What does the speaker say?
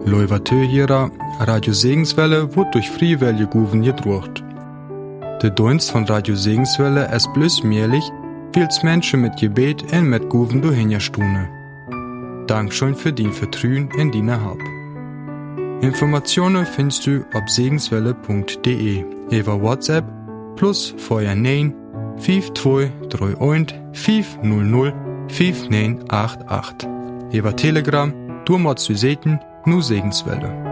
Leuvatö hierer, Radio Segenswelle wird durch Freiwillige Guven gedruckt. Der Dienst von Radio Segenswelle ist bloß möglich, weil es Menschen mit Gebet und mit Guven durchhinstune. Dankeschön für dein Vertrauen in deine Hab. Informationen findest du auf segenswelle.de über WhatsApp plus vorher 9 5231 500 5988. Über Telegram, du machst du Seten, nur Segenswelle.